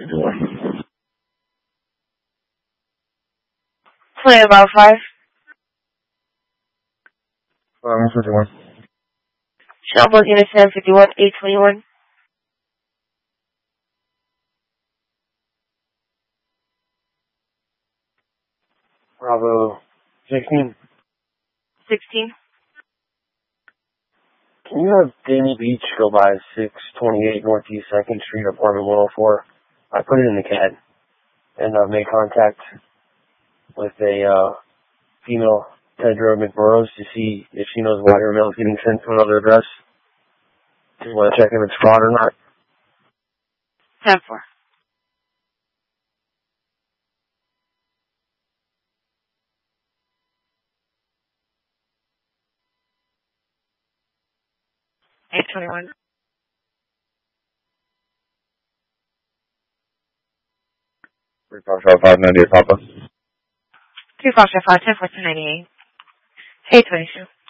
Play about 5. 51. Shelbourne Unit 751, 821. Bravo 16. 16. Can you have Danny Beach go by 628 Northeast 2nd Street, apartment 104? I put it in the CAD and made contact with a female, Tedra McBurrows, to see if she knows why her mail is getting sent to another address. Just want to check if it's fraud or not. 10-4. $821. 598 Papa. 2 5 10 14 98. $822.